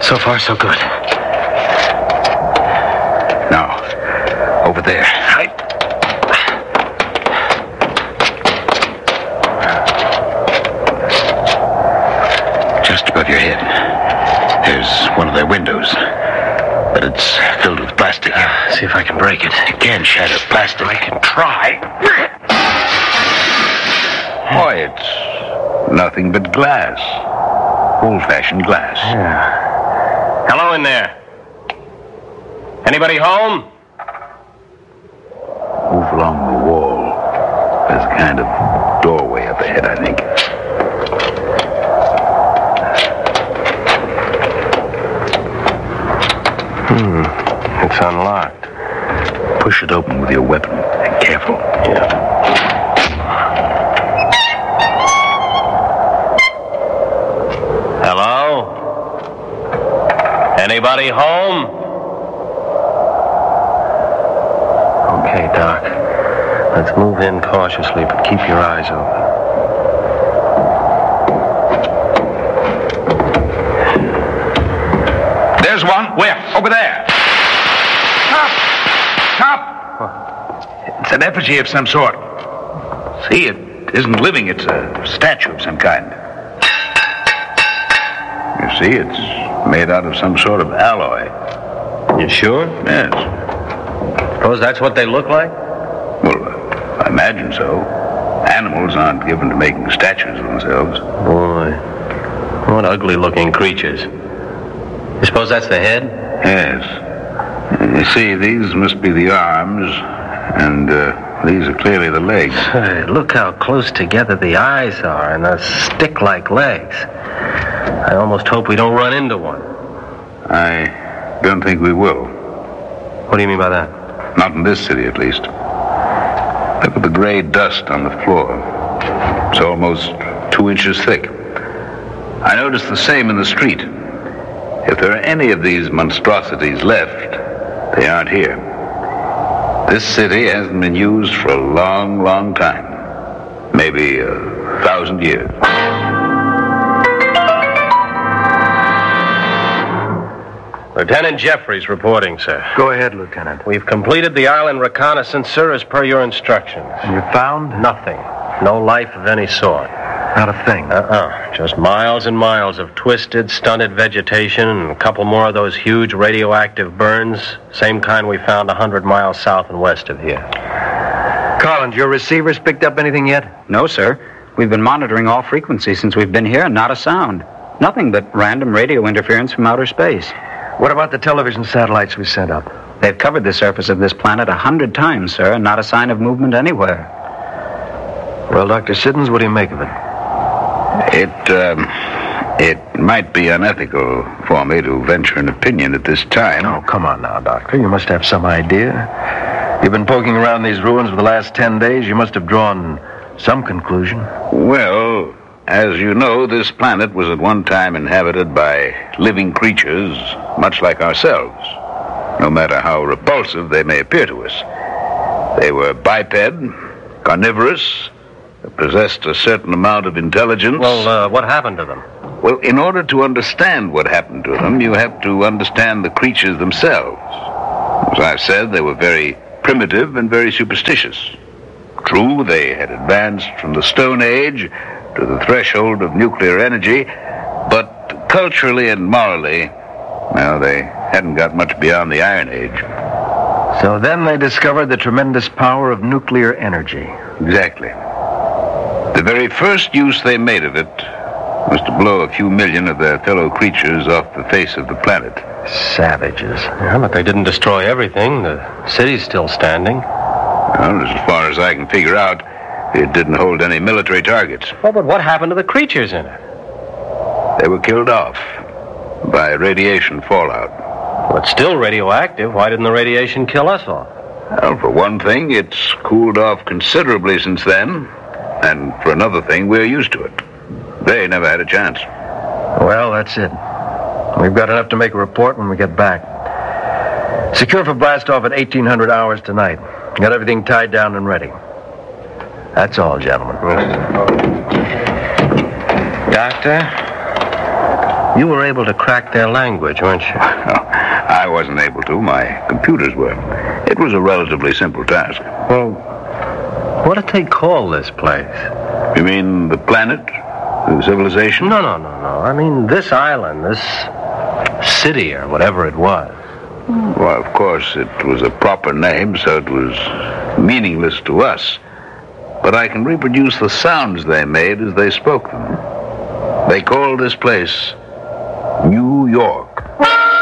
So far, so good. Now, over there. Just above your head. There's one of their windows. But it's filled with plastic. See if I can break it. You can't shatter plastic. I can try. Boy, it's nothing but glass. Old-fashioned glass. Yeah. Hello in there. Anybody home? Move along the wall. There's a kind of doorway up ahead, I think. It's unlocked. Push it open with your weapon. Careful. Yeah. Hello? Anybody home? Okay, Doc. Let's move in cautiously, but keep your eyes open. There's one. Where? Over there. Stop! It's an effigy of some sort. See, it isn't living. It's a statue of some kind. You see, it's made out of some sort of alloy. You sure? Yes. Suppose that's what they look like? Well, I imagine so. Animals aren't given to making statues of themselves. Boy, what ugly-looking creatures. You suppose that's the head? Yes. You see, these must be the arms, and these are clearly the legs. Hey, look how close together the eyes are and the stick-like legs. I almost hope we don't run into one. I don't think we will. What do you mean by that? Not in this city, at least. Look at the gray dust on the floor. It's almost 2 inches thick. I noticed the same in the street. If there are any of these monstrosities left, they aren't here. This city hasn't been used for a long, long time. Maybe 1,000 years. Lieutenant Jeffries reporting, sir. Go ahead, Lieutenant. We've completed the island reconnaissance, sir, as per your instructions. And you found? Nothing. No life of any sort. Not a thing. Just miles and miles of twisted, stunted vegetation and a couple more of those huge radioactive burns. Same kind we found 100 miles south and west of here. Collins, your receivers picked up anything yet? No, sir. We've been monitoring all frequencies since we've been here, and not a sound. Nothing but random radio interference from outer space. What about the television satellites we sent up? They've covered the surface of this planet 100 times, sir, and not a sign of movement anywhere. Well, Dr. Siddons, what do you make of it? It might be unethical for me to venture an opinion at this time. Oh, come on now, Doctor. You must have some idea. You've been poking around these ruins for the last 10 days. You must have drawn some conclusion. Well, as you know, this planet was at one time inhabited by living creatures much like ourselves, no matter how repulsive they may appear to us. They were biped, carnivorous, possessed a certain amount of intelligence. Well, what happened to them? Well, in order to understand what happened to them, you have to understand the creatures themselves. As I've said, they were very primitive and very superstitious. True, they had advanced from the Stone Age to the threshold of nuclear energy, but culturally and morally, well, they hadn't got much beyond the Iron Age. So then they discovered the tremendous power of nuclear energy. Exactly. The very first use they made of it was to blow a few million of their fellow creatures off the face of the planet. Savages. Yeah, but they didn't destroy everything. The city's still standing. Well, as far as I can figure out, it didn't hold any military targets. Well, but what happened to the creatures in it? They were killed off by radiation fallout. Well, it's still radioactive. Why didn't the radiation kill us off? Well, for one thing, it's cooled off considerably since then. And for another thing, we're used to it. They never had a chance. Well, that's it. We've got enough to make a report when we get back. Secure for blast-off at 1800 hours tonight. Got everything tied down and ready. That's all, gentlemen. Doctor, You were able to crack their language, weren't you? I wasn't able to. My computers were. It was a relatively simple task. Well, what did they call this place? You mean the planet? The civilization? No. I mean this island, this city, or whatever it was. Well, of course, it was a proper name, so it was meaningless to us. But I can reproduce the sounds they made as they spoke them. They called this place New York.